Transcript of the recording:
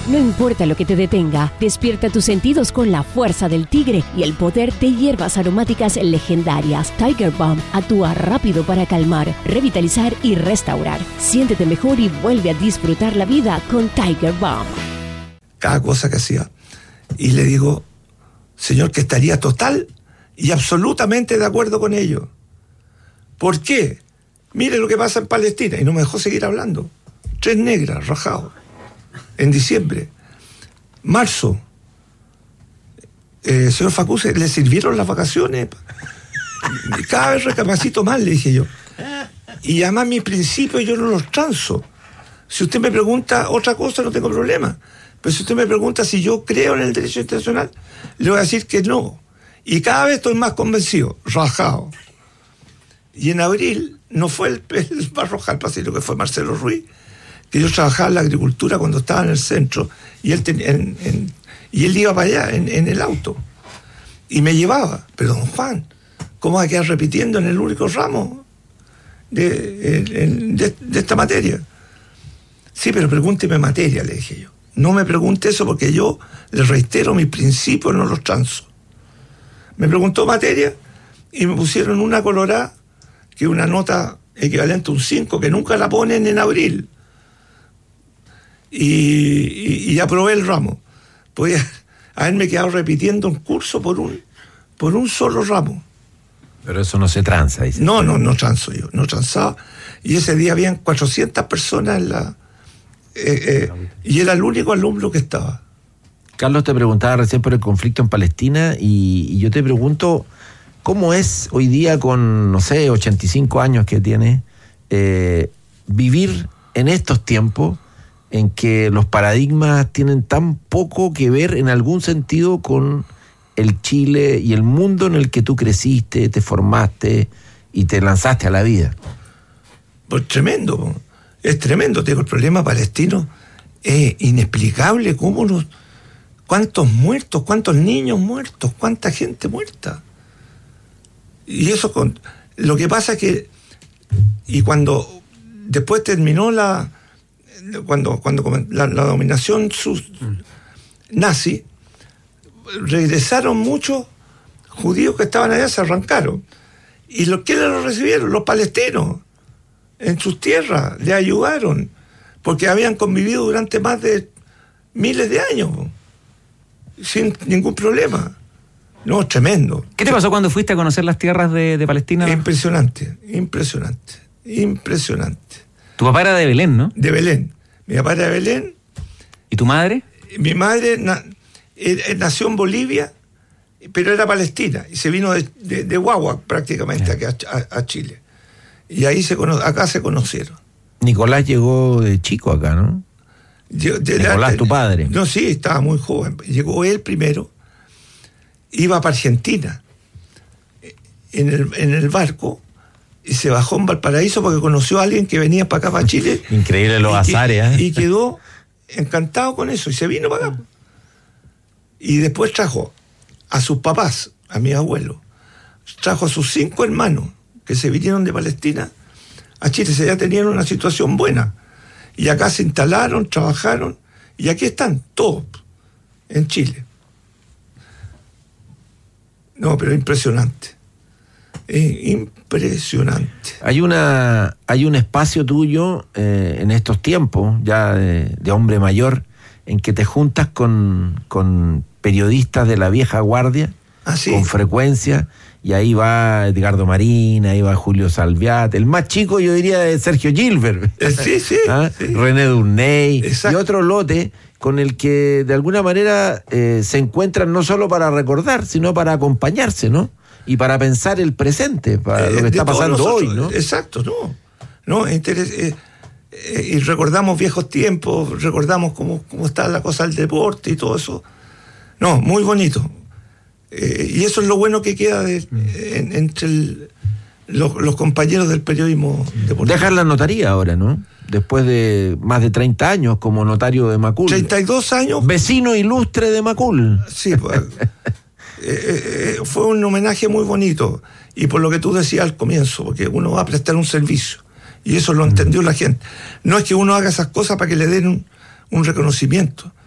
No importa lo que te detenga, despierta tus sentidos con la fuerza del tigre y el poder de hierbas aromáticas legendarias. Tiger Balm actúa rápido para calmar, revitalizar y restaurar. Siéntete mejor y vuelve a disfrutar la vida con Tiger Balm. Cada cosa que hacía. Y le digo, señor, que estaría total y absolutamente de acuerdo con ello. ¿Por qué? Mire lo que pasa en Palestina. Y no me dejó seguir hablando. 3 negras, rajados. En diciembre. Marzo. Señor Facuse, ¿le sirvieron las vacaciones? Cada vez recapacito más, le dije yo. Y además mis principios yo no los transo. Si usted me pregunta otra cosa, no tengo problema. Pero si usted me pregunta si yo creo en el derecho internacional, le voy a decir que no. Y cada vez estoy más convencido, rajado. Y en abril no fue el Barrojal, sino que fue Marcelo Ruiz, que yo trabajaba en la agricultura cuando estaba en el centro, y él iba para allá en el auto. Y me llevaba. Pero don Juan, ¿cómo va a quedar repitiendo en el único ramo de esta materia? Sí, pero pregúnteme materia, le dije yo. No me pregunte eso porque yo le reitero mis principios, no los transo. Me preguntó materia y me pusieron una colorada, que es una nota equivalente a un 5, que nunca la ponen en abril. Y aprobé el ramo. Podía haberme quedado repitiendo un curso por un solo ramo. Pero eso no se tranza, dice. No transo yo, no transaba. Y ese día habían 400 personas en la... y era el único alumno que estaba. Carlos te preguntaba recién por el conflicto en Palestina y yo te pregunto, ¿cómo es hoy día con, 85 años que tiene, vivir en estos tiempos en que los paradigmas tienen tan poco que ver en algún sentido con el Chile y el mundo en el que tú creciste, te formaste y te lanzaste a la vida? Pues tremendo, es tremendo. Tengo el problema palestino, es inexplicable cuántos muertos, cuántos niños muertos, cuánta gente muerta. Y eso lo que pasa es que, y cuando después terminó cuando la dominación nazi, regresaron muchos judíos que estaban allá, se arrancaron. ¿Y quiénes los recibieron? Los palestinos, en sus tierras, le ayudaron, porque habían convivido durante más de miles de años, sin ningún problema. No, tremendo. ¿Qué te pasó cuando fuiste a conocer las tierras de Palestina? Impresionante. Tu papá era de Belén, ¿no? De Belén. Mi papá era de Belén. ¿Y tu madre? Mi madre nació en Bolivia, pero era palestina, y se vino de Guagua prácticamente aquí a Chile. Y ahí acá se conocieron. Nicolás llegó de chico acá, ¿no? Nicolás, tu padre. No, sí, estaba muy joven. Llegó él primero, iba para Argentina en el barco, y se bajó en Valparaíso porque conoció a alguien que venía para acá, para Chile. Increíble los azares, ¿eh? Y quedó encantado con eso, y se vino para acá. Y después trajo a sus papás, a mi abuelo, trajo a sus 5 hermanos que se vinieron de Palestina a Chile. Ya tenían una situación buena. Y acá se instalaron, trabajaron, y aquí están todos, en Chile. No, pero impresionante. Impresionante. Hay un espacio tuyo en estos tiempos, ya de hombre mayor, en que te juntas con periodistas de la vieja guardia, ¿sí? Con frecuencia, y ahí va Edgardo Marín, ahí va Julio Salviat, el más chico yo diría de Sergio Gilbert, sí. René Durney, exacto. Y otro lote con el que de alguna manera se encuentran no solo para recordar, sino para acompañarse, ¿no? Y para pensar el presente, para lo que está pasando hoy, ¿no? Exacto, y recordamos viejos tiempos, recordamos cómo está la cosa del deporte y todo eso. No, muy bonito. Y eso es lo bueno que queda entre los compañeros del periodismo deportivo. Dejas la notaría ahora, ¿no? Después de más de 30 años como notario de Macul. 32 años. Vecino ilustre de Macul. Sí, pues, fue un homenaje muy bonito. Y por lo que tú decías al comienzo, porque uno va a prestar un servicio. Y eso lo entendió la gente. No es que uno haga esas cosas para que le den un reconocimiento.